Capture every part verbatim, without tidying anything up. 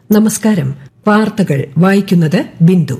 നമസ്കാരം. വാർത്തകൾ വായിക്കുന്നത് ബിന്ദു.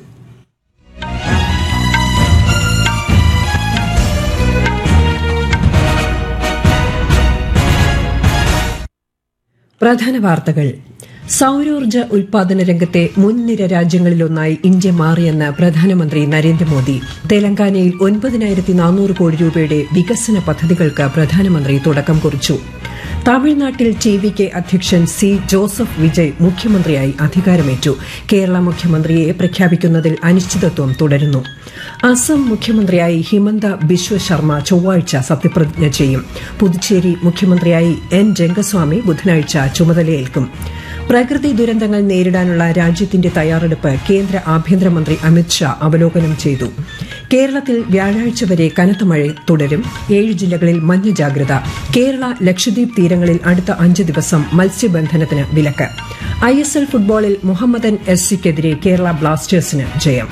പ്രധാന വാർത്തകൾ. സൌരോർജ്ജ ഉൽപാദന രംഗത്തെ മുൻനിര രാജ്യങ്ങളിലൊന്നായി ഇന്ത്യ മാറിയെന്ന് പ്രധാനമന്ത്രി നരേന്ദ്രമോദി. തെലങ്കാനയിൽ ഒൻപതിനായിരത്തി നാനൂറ് കോടി രൂപയുടെ വികസന പദ്ധതികൾക്ക് പ്രധാനമന്ത്രി തുടക്കം കുറിച്ചു. തമിഴ്നാട്ടിൽ ടി വി കെ അധ്യക്ഷൻ സി ജോസഫ് വിജയ് മുഖ്യമന്ത്രിയായി അധികാരമേറ്റു. കേരള മുഖ്യമന്ത്രിയെ പ്രഖ്യാപിക്കുന്നതിൽ അനിശ്ചിതത്വം തുടരുന്നു. അസം മുഖ്യമന്ത്രിയായി ഹിമന്ത ബിശ്വ ശർമ്മ ചൊവ്വാഴ്ച സത്യപ്രതിജ്ഞ ചെയ്യും. പുതുച്ചേരി മുഖ്യമന്ത്രിയായി എൻ രംഗസ്വാമി ബുധനാഴ്ച ചുമതലയേൽക്കും. പ്രകൃതി ദുരന്തങ്ങൾ നേരിടാനുള്ള രാജ്യത്തിന്റെ തയ്യാറെടുപ്പ് കേന്ദ്ര ആഭ്യന്തരമന്ത്രി അമിത്ഷാ അവലോകനം ചെയ്തു. കേരളത്തിൽ വ്യാഴാഴ്ച വരെ കനത്ത മഴ തുടരും. ഏഴ് ജില്ലകളിൽ മഞ്ഞ ജാഗ്രത. കേരള ലക്ഷദ്വീപ് തീരങ്ങളിൽ അടുത്ത അഞ്ച് ദിവസം മത്സ്യബന്ധനത്തിന് വിലക്ക്. ഐ എസ് എൽ ഫുട്ബോളിൽ മുഹമ്മദൻ എസ് സിക്കെതിരെ കേരള ബ്ലാസ്റ്റേഴ്സിന് ജയം.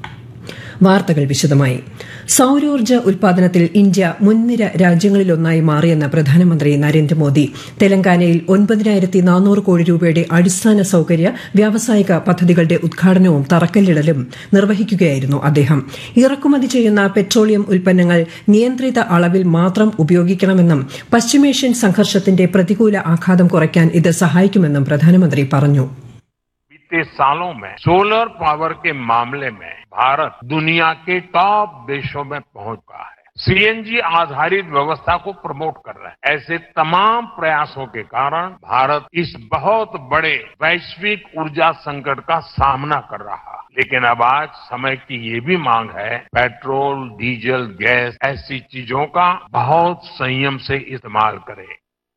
വാർത്തകൾ വിശദമായി. സൌരോർജ്ജ ഉൽപാദനത്തിൽ ഇന്ത്യ മുൻനിര രാജ്യങ്ങളിലൊന്നായി മാറിയെന്ന് പ്രധാനമന്ത്രി നരേന്ദ്രമോദി. തെലങ്കാനയിൽ ഒൻപതിനായിരത്തി നാനൂറ് കോടി രൂപയുടെ അടിസ്ഥാന സൌകര്യ വ്യാവസായിക പദ്ധതികളുടെ ഉദ്ഘാടനവും തറക്കല്ലിടലും നിർവഹിക്കുകയായിരുന്നു അദ്ദേഹം. ഇറക്കുമതി ചെയ്യുന്ന പെട്രോളിയം ഉൽപ്പന്നങ്ങൾ നിയന്ത്രിത അളവിൽ മാത്രം ഉപയോഗിക്കണമെന്നും പശ്ചിമേഷ്യൻ സംഘർഷത്തിന്റെ പ്രതികൂല ആഘാതം കുറയ്ക്കാൻ ഇത് സഹായിക്കുമെന്നും പ്രധാനമന്ത്രി പറഞ്ഞു. बीते सालों में सोलर पावर के मामले में भारत दुनिया के टॉप देशों में पहुंच गया है. सीएनजी आधारित व्यवस्था को प्रमोट कर रहे हैं. ऐसे तमाम प्रयासों के कारण भारत इस बहुत बड़े वैश्विक ऊर्जा संकट का सामना कर रहा है. लेकिन अब आज समय की ये भी मांग है, पेट्रोल, डीजल, गैस ऐसी चीजों का बहुत संयम से इस्तेमाल करें.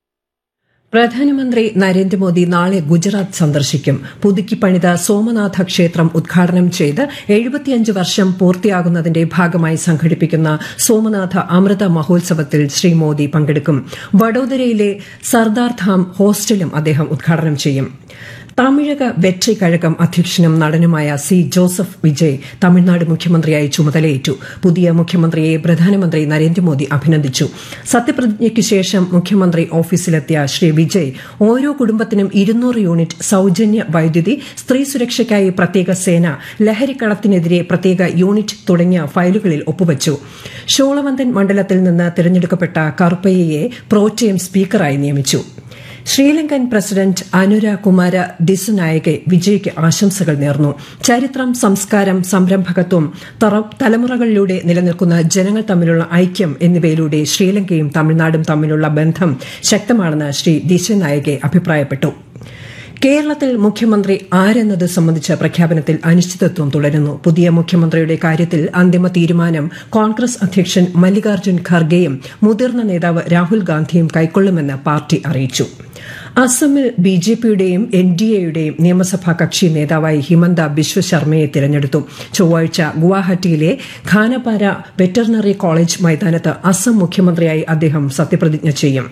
പ്രധാനമന്ത്രി നരേന്ദ്രമോദി നാളെ ഗുജറാത്ത് സന്ദർശിക്കും. പുതുക്കിപ്പണിത സോമനാഥ ക്ഷേത്രം ഉദ്ഘാടനം ചെയ്ത് എഴുപത്തിയഞ്ച് വർഷം പൂർത്തിയാകുന്നതിന്റെ ഭാഗമായി സംഘടിപ്പിക്കുന്ന സോമനാഥ അമൃത മഹോത്സവത്തിൽ ശ്രീ മോദി പങ്കെടുക്കും. വഡോദരയിലെ സർദാർ ധാം ഹോസ്റ്റലും അദ്ദേഹം ഉദ്ഘാടനം ചെയ്യും. തമിഴക വെട്രി കഴകം അധ്യക്ഷനും നടനുമായ സി ജോസഫ് വിജയ് തമിഴ്നാട് മുഖ്യമന്ത്രിയായി ചുമതലയേറ്റു. പുതിയ മുഖ്യമന്ത്രിയെ പ്രധാനമന്ത്രി നരേന്ദ്രമോദി അഭിനന്ദിച്ചു. സത്യപ്രതിജ്ഞയ്ക്ക് ശേഷം മുഖ്യമന്ത്രി ഓഫീസിലെത്തിയ ശ്രീ വിജയ് ഓരോ കുടുംബത്തിനും ഇരുന്നൂറ് യൂണിറ്റ് സൌജന്യ വൈദ്യുതി, സ്ത്രീ സുരക്ഷയ്ക്കായി പ്രത്യേക സേന, ലഹരിക്കടത്തിനെതിരെ പ്രത്യേക യൂണിറ്റ് തുടങ്ങിയ ഫയലുകളിൽ ഒപ്പുവച്ചു. ഷോളവന്തൻ മണ്ഡലത്തിൽ നിന്ന് തിരഞ്ഞെടുക്കപ്പെട്ട കറുപ്പയ്യയെ പ്രോറ്റേം സ്പീക്കറായി നിയമിച്ചു. ശ്രീലങ്കൻ പ്രസിഡന്റ് അനുര കുമാര ദിസുനായകെ വിജയ്ക്ക് ആശംസകൾ നേർന്നു. ചരിത്രം, സംസ്കാരം, സംരംഭകത്വം, തലമുറകളിലൂടെ നിലനിൽക്കുന്ന ജനങ്ങൾ തമ്മിലുള്ള ഐക്യം എന്നിവയിലൂടെ ശ്രീലങ്കയും തമിഴ്നാടും തമ്മിലുള്ള ബന്ധം ശക്തമാണെന്ന് ശ്രീ ദിസുനായകെ അഭിപ്രായപ്പെട്ടു. കേരളത്തിൽ മുഖ്യമന്ത്രി ആരെന്നത് സംബന്ധിച്ച പ്രഖ്യാപനത്തിൽ അനിശ്ചിതത്വം തുടരുന്നു. പുതിയ മുഖ്യമന്ത്രിയുടെ കാര്യത്തിൽ അന്തിമ തീരുമാനം കോൺഗ്രസ് അധ്യക്ഷൻ മല്ലികാർജ്ജുൻ ഖർഗെയും മുതിർന്ന നേതാവ് രാഹുൽ ഗാന്ധിയും കൈക്കൊള്ളുമെന്ന് പാർട്ടി അറിയിച്ചു. അസമിൽ ബി ജെ പിയുടെയും എൻ ഡി എയുടെയും നിയമസഭാ കക്ഷി നേതാവായി ഹിമന്ത ബിശ്വ ശർമ്മയെ തിരഞ്ഞെടുത്തു. ചൊവ്വാഴ്ച ഗുവാഹട്ടിയിലെ ഖാനപാര വെറ്ററിനറി കോളേജ് മൈതാനത്ത് അസം മുഖ്യമന്ത്രിയായി അദ്ദേഹം സത്യപ്രതിജ്ഞ ചെയ്യും.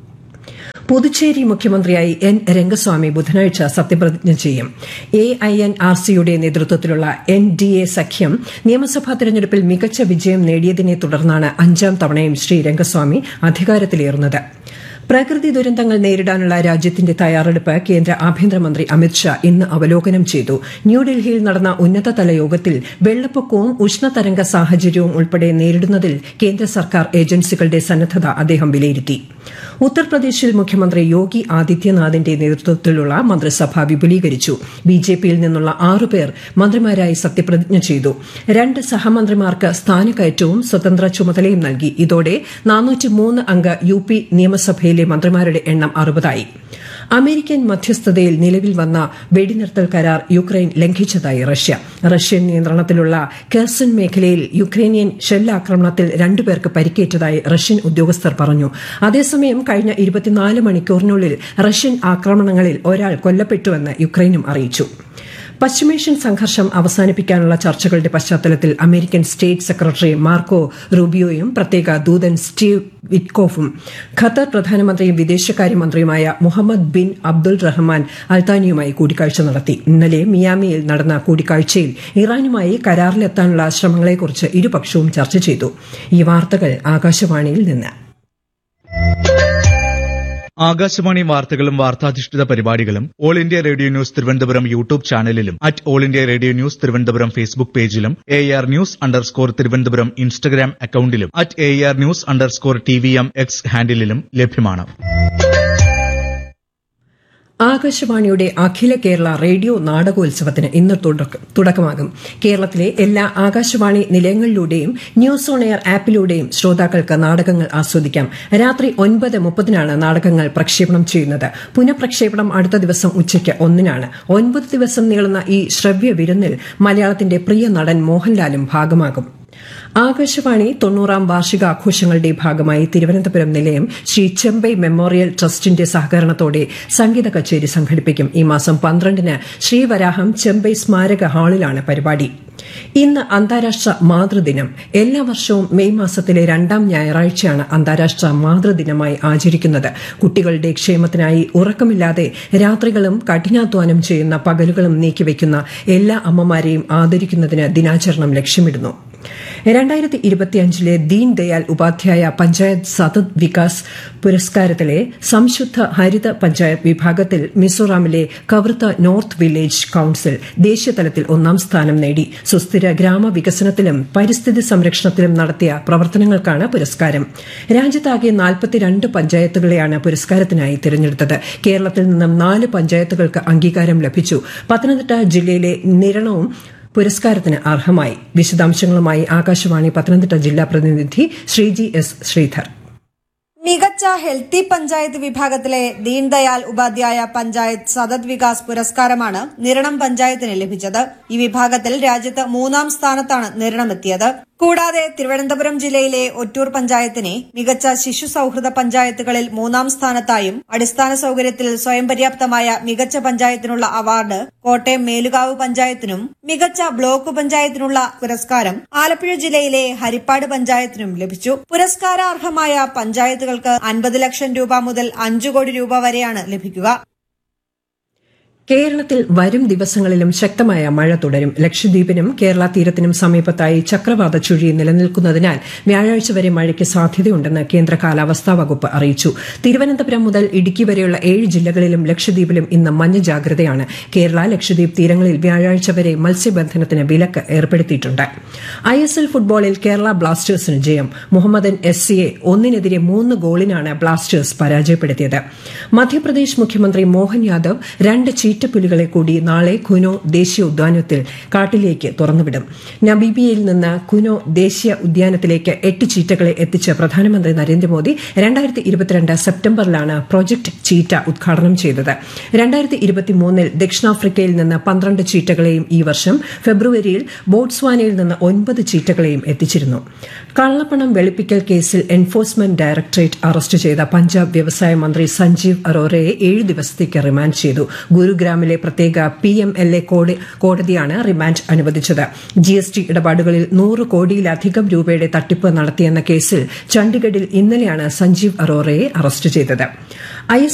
പുതുച്ചേരി മുഖ്യമന്ത്രിയായി എൻ രംഗസ്വാമി ബുധനാഴ്ച സത്യപ്രതിജ്ഞ ചെയ്യും. എ ഐ എൻ ആർ സിയുടെ നേതൃത്വത്തിലുള്ള എൻ ഡി എ സഖ്യം നിയമസഭാ തെരഞ്ഞെടുപ്പിൽ മികച്ച വിജയം നേടിയതിനെ തുടർന്നാണ് അഞ്ചാം തവണയും ശ്രീ രംഗസ്വാമി അധികാരത്തിലേറുന്നത്. പ്രകൃതി ദുരന്തങ്ങൾ നേരിടാനുള്ള രാജ്യത്തിന്റെ തയ്യാറെടുപ്പ് കേന്ദ്ര ആഭ്യന്തരമന്ത്രി അമിത്ഷാ ഇന്ന് അവലോകനം ചെയ്തു. ന്യൂഡൽഹിയിൽ നടന്ന ഉന്നതതല യോഗത്തിൽ വെള്ളപ്പൊക്കവും ഉഷ്ണതരംഗ സാഹചര്യവും ഉൾപ്പെടെ നേരിടുന്നതിൽ കേന്ദ്ര സർക്കാർ ഏജൻസികളുടെ സന്നദ്ധത അദ്ദേഹം വിലയിരുത്തി. ഉത്തർപ്രദേശിൽ മുഖ്യമന്ത്രി യോഗി ആദിത്യനാഥിന്റെ നേതൃത്വത്തിലുള്ള മന്ത്രിസഭ വിപുലീകരിച്ചു. ബിജെപിയിൽ നിന്നുള്ള ആറുപേർ മന്ത്രിമാരായി സത്യപ്രതിജ്ഞ ചെയ്തു. രണ്ട് സഹമന്ത്രിമാർക്ക് സ്ഥാനക്കയറ്റവും സ്വതന്ത്ര ചുമതലയും നൽകി. ഇതോടെ നാനൂറ്റിമൂന്ന് അംഗ യു പി നിയമസഭയിലെ മന്ത്രിമാരുടെ എണ്ണം അറുപതായി. അമേരിക്കൻ മധ്യസ്ഥതയിൽ നിലവിൽ വന്ന വെടിനിർത്തൽ കരാർ യുക്രൈൻ ലംഘിച്ചതായി റഷ്യ. റഷ്യൻ നിയന്ത്രണത്തിലുള്ള കെർസൺ മേഖലയിൽ യുക്രൈനിയൻ ഷെല്ലാക്രമണത്തിൽ രണ്ടുപേർക്ക് പരിക്കേറ്റതായി റഷ്യൻ ഉദ്യോഗസ്ഥർ പറഞ്ഞു. അതേസമയം കഴിഞ്ഞ ഇരുപത്തിനാല് മണിക്കൂറിനുള്ളിൽ റഷ്യൻ ആക്രമണങ്ങളിൽ ഒരാൾ കൊല്ലപ്പെട്ടുവെന്ന് യുക്രൈനും അറിയിച്ചു. പശ്ചിമേഷ്യൻ സംഘർഷം അവസാനിപ്പിക്കാനുള്ള ചർച്ചകളുടെ പശ്ചാത്തലത്തിൽ അമേരിക്കൻ സ്റ്റേറ്റ് സെക്രട്ടറി മാർക്കോ റൂബിയോയും പ്രത്യേക ദൂതൻ സ്റ്റീവ് വിറ്റ്കോഫും ഖത്തർ പ്രധാനമന്ത്രിയും വിദേശകാര്യമന്ത്രിയുമായ മുഹമ്മദ് ബിൻ അബ്ദുൾ റഹ്മാൻ അൽത്താനിയുമായി കൂടിക്കാഴ്ച നടത്തി. ഇന്നലെ മിയാമിയിൽ നടന്ന കൂടിക്കാഴ്ചയിൽ ഇറാനുമായി കരാറിലെത്താനുള്ള ശ്രമങ്ങളെക്കുറിച്ച് ഇരുപക്ഷവും ചർച്ച ചെയ്തു. ഈ വാർത്തകൾ ആകാശവാണിയിൽ നിന്ന്. ആകാശവാണി വാർത്തകളും വാർത്താധിഷ്ഠിത പരിപാടികളും all India radio news Thiruvananthapuram YouTube ചാനലിലും at all India radio news Thiruvananthapuram Facebook പേജിലും A R news underscore Thiruvananthapuram Instagram അക്കൌണ്ടിലും at A R news underscore T V M X ഹാൻഡിലും ലഭ്യമാണ്. ആകാശവാണിയുടെ അഖില കേരള റേഡിയോ നാടകോത്സവത്തിന് ഇന്ന് തുടക്കമാകും. കേരളത്തിലെ എല്ലാ ആകാശവാണി നിലയങ്ങളിലൂടെയും ന്യൂസ് ഓൺ എയർ ആപ്പിലൂടെയും ശ്രോതാക്കൾക്ക് നാടകങ്ങൾ ആസ്വദിക്കാം. രാത്രി ഒൻപത് മുപ്പതിനാണ് നാടകങ്ങൾ പ്രക്ഷേപണം ചെയ്യുന്നത്. പുനഃപ്രക്ഷേപണം അടുത്ത ദിവസം ഉച്ചയ്ക്ക് ഒന്നിനാണ്. ഒൻപത് ദിവസം നീളുന്ന ഈ ശ്രവ്യ വിരുന്നിൽ മലയാളത്തിന്റെ പ്രിയ നടൻ മോഹൻലാലും ഭാഗമാകും. ആകാശവാണി തൊണ്ണൂറാം വാർഷികാഘോഷങ്ങളുടെ ഭാഗമായി തിരുവനന്തപുരം നിലയം ശ്രീ ചെമ്പൈ മെമ്മോറിയൽ ട്രസ്റ്റിന്റെ സഹകരണത്തോടെ സംഗീത കച്ചേരി സംഘടിപ്പിക്കും. ഈ മാസം പന്ത്രണ്ടിന് ശ്രീവരാഹം ചെമ്പൈ സ്മാരക ഹാളിലാണ് പരിപാടി. ഇന്ന് അന്താരാഷ്ട്ര മാതൃദിനം. എല്ലാ വർഷവും മെയ് മാസത്തിലെ രണ്ടാം ഞായറാഴ്ചയാണ് അന്താരാഷ്ട്ര മാതൃദിനമായി ആചരിക്കുന്നത്. കുട്ടികളുടെ ക്ഷേമത്തിനായി ഉറക്കമില്ലാതെ രാത്രികളും കഠിനാധ്വാനം ചെയ്യുന്ന പകലുകളും നീക്കിവെക്കുന്ന എല്ലാ അമ്മമാരെയും ആദരിക്കുന്നതിന് ദിനാചരണം ലക്ഷ്യമിടുന്നു. രണ്ടായിരത്തി ഇരുപത്തിയഞ്ചിലെ ദീൻ ദയാൽ ഉപാധ്യായ പഞ്ചായത്ത് സതത് വികാസ് പുരസ്കാരത്തിലെ സംശുദ്ധ ഹരിത പഞ്ചായത്ത് വിഭാഗത്തിൽ മിസോറാമിലെ കവർത്ത നോർത്ത് വില്ലേജ് കൌൺസിൽ ദേശീയതലത്തിൽ ഒന്നാം സ്ഥാനം നേടി. സുസ്ഥിര ഗ്രാമവികസനത്തിലും പരിസ്ഥിതി സംരക്ഷണത്തിലും നടത്തിയ പ്രവർത്തനങ്ങൾക്കാണ് പുരസ്കാരം. രാജ്യത്താകെ നാൽപ്പത്തിരണ്ട് പഞ്ചായത്തുകളെയാണ് പുരസ്കാരത്തിനായി തിരഞ്ഞെടുത്തത്. കേരളത്തിൽ നിന്നും നാല് പഞ്ചായത്തുകൾക്ക് അംഗീകാരം ലഭിച്ചു. പത്തനംതിട്ട ജില്ലയിലെ നിരണവും പുരസ്കാരത്തിന് അർഹമായി. വിശദാംശങ്ങളുമായി ആകാശവാണി പത്തനംതിട്ട ജില്ലാ പ്രതിനിധി ശ്രീജി എസ് ശ്രീധർ. മികച്ച ഹെൽത്തി പഞ്ചായത്ത് വിഭാഗത്തിലെ ദീൻദയാൽ ഉപാധ്യായ പഞ്ചായത്ത് സതത് വികാസ് പുരസ്കാരമാണ് നിരണം പഞ്ചായത്തിന് ലഭിച്ചത്. ഈ വിഭാഗത്തിൽ രാജ്യത്ത് മൂന്നാം സ്ഥാനത്താണ് നിരണമെത്തിയത്. കൂടാതെ തിരുവനന്തപുരം ജില്ലയിലെ ഒറ്റൂർ പഞ്ചായത്തിനെ മികച്ച ശിശു സൌഹൃദ പഞ്ചായത്തുകളിൽ മൂന്നാം സ്ഥാനത്തായും അടിസ്ഥാന സൌകര്യത്തിൽ സ്വയം പര്യാപ്തമായ മികച്ച പഞ്ചായത്തിനുള്ള അവാർഡ് കോട്ടയം മേലുകാവ് പഞ്ചായത്തിനും മികച്ച ബ്ലോക്ക് പഞ്ചായത്തിനുള്ള പുരസ്കാരം ആലപ്പുഴ ജില്ലയിലെ ഹരിപ്പാട് പഞ്ചായത്തിനും ലഭിച്ചു. പുരസ്കാരാർഹമായ പഞ്ചായത്തുകൾക്ക് അൻപത് ലക്ഷം രൂപ മുതൽ അഞ്ചു കോടി രൂപ വരെയാണ് ലഭിക്കുക. കേരളത്തിൽ വരും ദിവസങ്ങളിലും ശക്തമായ മഴ തുടരും. ലക്ഷദ്വീപിനും കേരള തീരത്തിനും സമീപത്തായി ചക്രവാത ചുഴി നിലനിൽക്കുന്നതിനാൽ വ്യാഴാഴ്ച വരെ മഴയ്ക്ക് സാധ്യതയുണ്ടെന്ന് കേന്ദ്ര കാലാവസ്ഥാ വകുപ്പ് അറിയിച്ചു. തിരുവനന്തപുരം മുതൽ ഇടുക്കി വരെയുള്ള ഏഴ് ജില്ലകളിലും ലക്ഷദ്വീപിലും ഇന്ന് മഞ്ഞ ജാഗ്രതയാണ്. കേരള ലക്ഷദ്വീപ് തീരങ്ങളിൽ വ്യാഴാഴ്ച വരെ മത്സ്യബന്ധനത്തിന് വിലക്ക് ഏർപ്പെടുത്തിയിട്ടുണ്ട്. ഐ എസ് എൽ ഫുട്ബോളിൽ കേരള ബ്ലാസ്റ്റേഴ്സിന് ജയം. മുഹമ്മദൻ എസ് സിയെ ഒന്നിനെതിരെ മൂന്ന് ഗോളിനാണ് ബ്ലാസ്റ്റേഴ്സ് പരാജയപ്പെടുത്തിയത്. മധ്യപ്രദേശ് മുഖ്യമന്ത്രി മോഹൻ യാദവ് രണ്ട് ചീറ്റപ്പുലികളെ കൂടി നാളെ കുനോ ദേശീയ ഉദ്യാനത്തിൽ കാട്ടിലേക്ക് തുറന്നുവിടും. നമീബിയയിൽ നിന്ന് കുനോ ദേശീയ ഉദ്യാനത്തിലേക്ക് എട്ട് ചീറ്റകളെ എത്തിച്ച് പ്രധാനമന്ത്രി നരേന്ദ്രമോദി രണ്ടായിരത്തി ഇരുപത്തിരണ്ട് സെപ്റ്റംബറിലാണ് പ്രോജക്ട് ചീറ്റ ഉദ്ഘാടനം ചെയ്തത്. രണ്ടായിരത്തി ഇരുപത്തിമൂന്നിൽ ദക്ഷിണാഫ്രിക്കയിൽ നിന്ന് പന്ത്രണ്ട് ചീറ്റകളെയും ഈ വർഷം ഫെബ്രുവരിയിൽ ബോട്സ്വാനയിൽ നിന്ന് ഒൻപത് ചീറ്റകളെയും എത്തിച്ചിരുന്നു. കള്ളപ്പണം വെളുപ്പിക്കൽ കേസിൽ എൻഫോഴ്സ്മെന്റ് ഡയറക്ടറേറ്റ് അറസ്റ്റ് ചെയ്ത പഞ്ചാബ് വ്യവസായ മന്ത്രി സഞ്ജീവ് അറോറയെ ഏഴ് ദിവസത്തേക്ക് റിമാൻഡ് ചെയ്തു. ഗുരുഗ്രാമിലെ പ്രത്യേക പി എം എൽ എ കോടതിയാണ് റിമാൻഡ് അനുവദിച്ചത്. ജി എസ് ടി ഇടപാടുകളിൽ നൂറ് കോടിയിലധികം രൂപയുടെ തട്ടിപ്പ് നടത്തിയെന്ന കേസിൽ ചണ്ഡിഗഡിൽ ഇന്നലെയാണ് സഞ്ജീവ് അറോറയെ അറസ്റ്റ് ചെയ്തത്. ഐ